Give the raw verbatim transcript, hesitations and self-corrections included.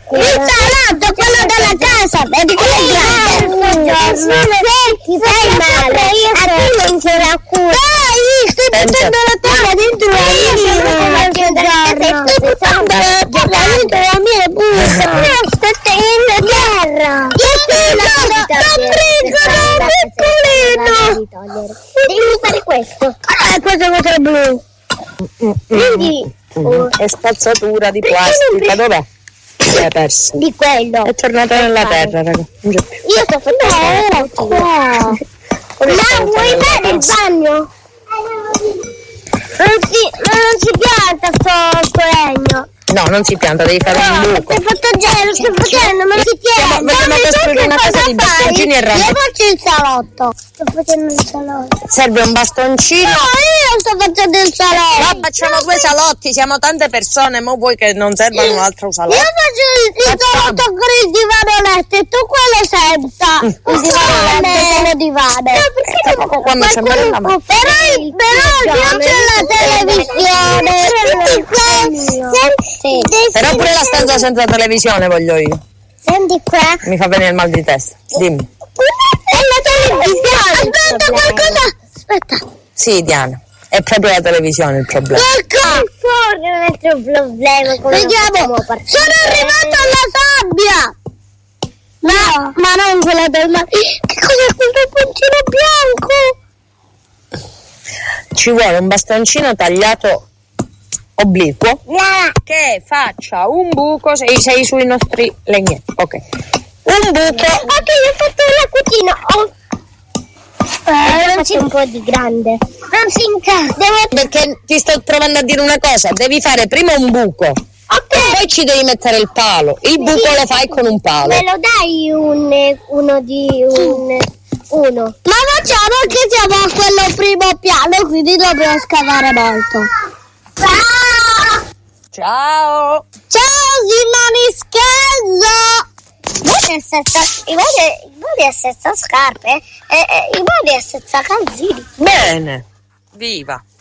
salotto, quello della casa, vedi quello grande. Ti fai male, a te non c'è la cura. Dai, stai buttando la terra dentro la mia. Stai buttando la terra dentro la mia busta. No, sto tenendo terra. Sto brincando, piccolino. Devi fare questo. Ah, questa cosa è blu. Quindi Mm. È spazzatura di plastica, dov'è? L'hai persa. di quello. È tornata nella terra, raga. Non c'è più. Io sto facendo qua. Ma vuoi fare il bagno? Non si, non si pianta sto, sto legno. No, non si pianta, devi fare un No, buco. stai facendo, stai facendo, ma non si tiene. Vogliamo costruire una casa di bastoncini e rame. Io faccio il salotto. Sto facendo il salotto. Serve un bastoncino. No, io sto facendo il salotto. No, facciamo due salotti, siamo tante persone, ma vuoi che non serva un altro salotto? Io faccio il, il salotto con il divanoletto e tu quello senza. Il divanoletto con il divano. No, perché non quando c'è merenda, ma... Però, però io c'è la televisione. Sì. Però pure la stanza senza televisione voglio io. Senti qua. Mi fa venire il mal di testa. Dimmi. È la televisione. Aspetta, qualcosa. Aspetta. Sì, Diana. È proprio la televisione il problema. Qualcosa. Non è il problema. Vediamo. Sono arrivato alla sabbia. No, ma non quella del mare. Che cos'è questo puntino bianco? Ci vuole un bastoncino tagliato obliquo No. che faccia un buco. Sei, sei sui nostri legnetti. Ok. Un buco. Ok, ho fatto l'acquatina. Oh. Eh, faccio un po' di grande. Non si incade. Perché ti sto provando a dire una cosa. Devi fare prima un buco. Ok. E poi ci devi mettere il palo. Il buco Sì. lo fai con un palo. Me lo dai un uno di un uno? Ma facciamo che siamo a quello primo piano, quindi dobbiamo scavare molto. Ciao! Ciao. Ciao Simone Scherzo! Vuoi senza, i vuoi senza scarpe e i vuoi senza calzini? Bene. Viva.